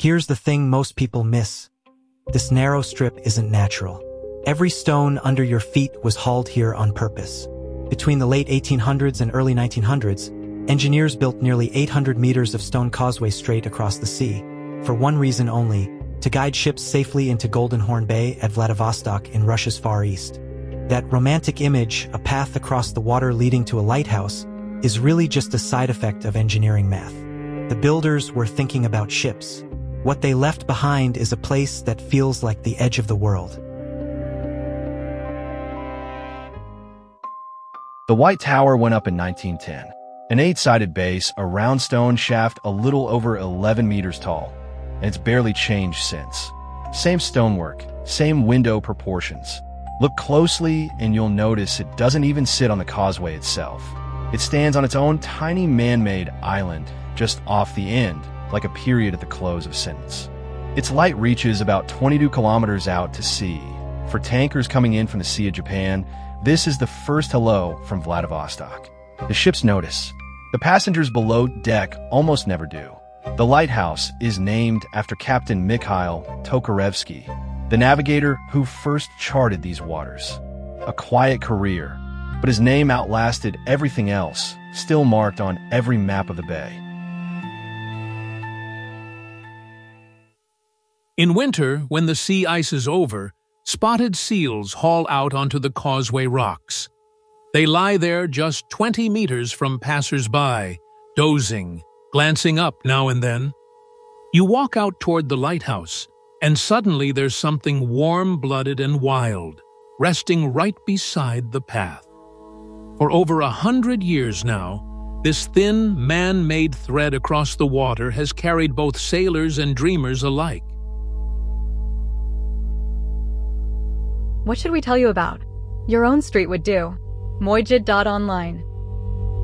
Here's the thing most people miss. This narrow strip isn't natural. Every stone under your feet was hauled here on purpose. Between the late 1800s and early 1900s, engineers built nearly 800 meters of stone causeway straight across the sea, for one reason only: to guide ships safely into Golden Horn Bay at Vladivostok in Russia's Far East. That romantic image, a path across the water leading to a lighthouse, is really just a side effect of engineering math. The builders were thinking about ships. What they left behind is a place that feels like the edge of the world. The White Tower went up in 1910. An 8-sided base, a round stone shaft a little over 11 meters tall, and it's barely changed since. Same stonework, same window proportions. Look closely and you'll notice it doesn't even sit on the causeway itself. It stands on its own tiny man-made island, just off the end, like a period at the close of a sentence. Its light reaches about 22 kilometers out to sea. For tankers coming in from the Sea of Japan, this is the first hello from Vladivostok. The ships notice. The passengers below deck almost never do. The lighthouse is named after Captain Mikhail Tokarevsky, the navigator who first charted these waters. A quiet career, but his name outlasted everything else, still marked on every map of the bay. In winter, when the sea ice is over, spotted seals haul out onto the causeway rocks. They lie there just 20 meters from passers-by, dozing, glancing up now and then. You walk out toward the lighthouse, and suddenly there's something warm-blooded and wild, resting right beside the path. For over 100 years now, this thin, man-made thread across the water has carried both sailors and dreamers alike. What should we tell you about? Your own street would do. Mojid.online